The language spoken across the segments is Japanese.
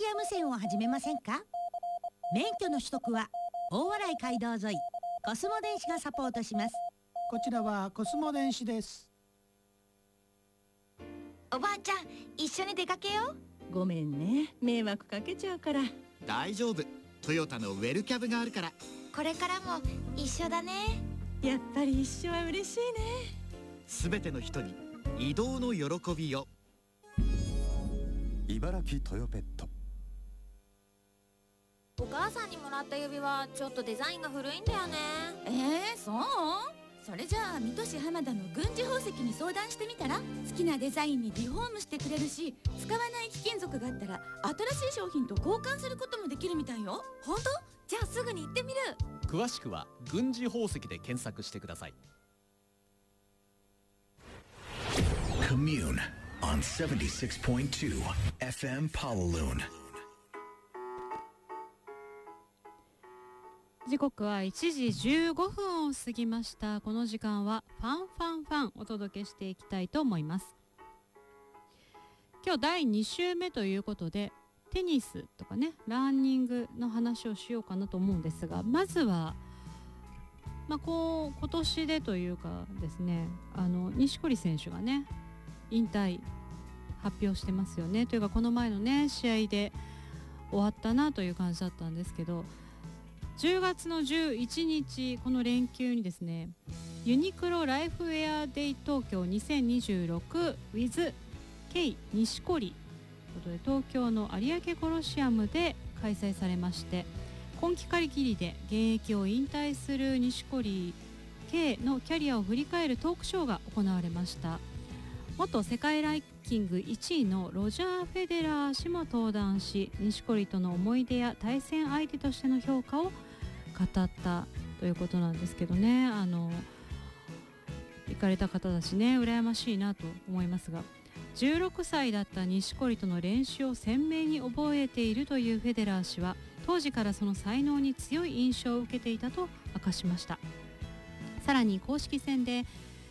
ア無線を始めませんか？免許の取得は大洗街道沿いコスモ電子がサポートします。 こちらはコスモ電子です。 おばあちゃん、一緒に出かけよう。 ごめんね、迷惑かけちゃうから。 大丈夫、トヨタのウェルキャブがあるから。 これからも一緒だね。 やっぱり一緒は嬉しいね。 すべての人に移動の喜びを。 茨城トヨペット。 お母さんにもらった指輪ちょっとデザインが古いんだよね。 そう？それじゃあ水戸市浜田の軍事宝石に相談してみたら？好きなデザインにリフォームしてくれるし、使わない貴金属があったら新しい商品と交換することもできるみたいよ。 本当？じゃあすぐに行ってみる。 詳しくは軍事宝石で検索してください。 Commune on 76.2 FM Pawaloon。 時刻は1時15分を過ぎました。この時間はファンファンファンお届けしていきたいと思います。今日第2週目ということで、テニスとかね、ランニングの話をしようかなと思うんですが、まずは今年でというかですね、錦織選手がね引退発表してますよね。というかこの前のね試合で終わったなという感じだったんですけど、10月の11日この連休にですね、ユニクロライフウェアデイ東京 2026with K 錦織ということで、東京の有明コロシアムで開催されまして、今季限りで現役を引退する錦織 K のキャリアを振り返るトークショーが行われました。元世界ランキング1位のロジャー・フェデラー氏も登壇し、錦織との思い出や対戦相手としての評価を語ったということなんですけどね、行かれた方たちね、羨ましいなと思いますが、16歳だった錦織との練習を鮮明に覚えているというフェデラー氏は、当時からその才能に強い印象を受けていたと明かしました。さらに公式戦で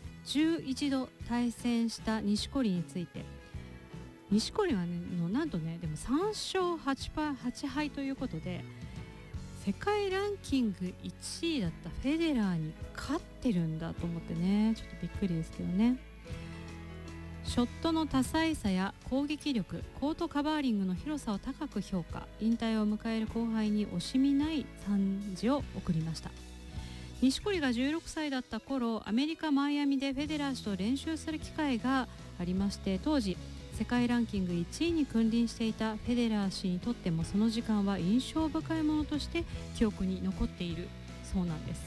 11度対戦した錦織について、錦織はねなんとね、でも3勝 8敗ということで、世界ランキング1位だったフェデラーに勝ってるんだと思ってね、ちょっとびっくりですけどね。ショットの多彩さや攻撃力、コートカバーリングの広さを高く評価、引退を迎える後輩に惜しみない賛辞を送りました。錦織が16歳だった頃、アメリカ・マイアミでフェデラー氏と練習する機会がありまして、当時世界ランキング1位に君臨していたフェデラー氏にとっても、その時間は印象深いものとして記憶に残っているそうなんです。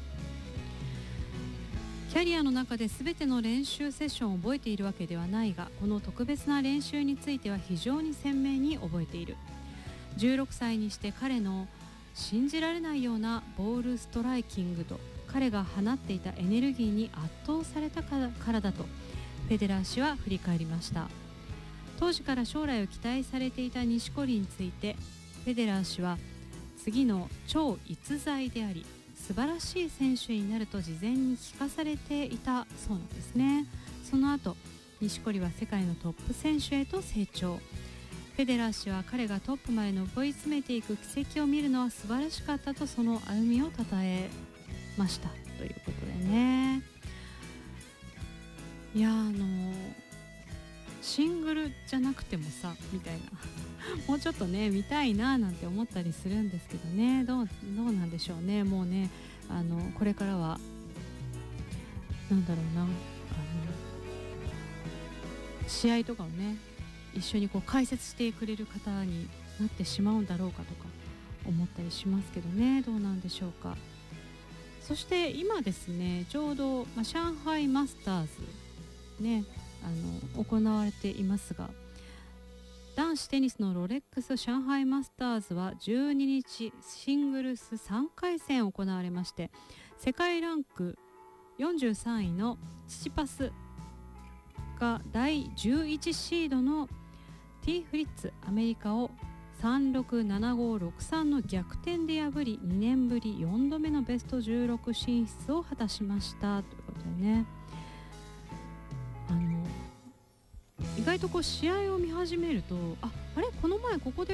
キャリアの中で全ての練習セッションを覚えているわけではないが、この特別な練習については非常に鮮明に覚えている。16歳にして彼の信じられないようなボールストライキングと彼が放っていたエネルギーに圧倒されたからだとフェデラー氏は振り返りました。当時から将来を期待されていた錦織について、フェデラー氏は次の超逸材であり素晴らしい選手になると事前に聞かされていたそうなんですね。その後錦織は世界のトップ選手へと成長。フェデラー氏は彼がトップまで上り詰めていく軌跡を見るのは素晴らしかったと、その歩みを称えましたということでね。いやシングルじゃなくてもさみたいなもうちょっとね見たいななんて思ったりするんですけどね、どうなんでしょうね。もうねこれからはなんだろうな、試合とかをね一緒に解説してくれる方になってしまうんだろうかとか思ったりしますけどね、どうなんでしょうか。そして今ですね、ちょうど、上海マスターズね行われていますが、男子テニスのロレックス上海マスターズは12日シングルス3回戦行われまして、世界ランク43位のチチパスが第11シードのティー・フリッツアメリカを 3-6-7-5-6-3 の逆転で破り、2年ぶり4度目のベスト16進出を果たしましたということでね、意外と試合を見始めると、あれこの前ここで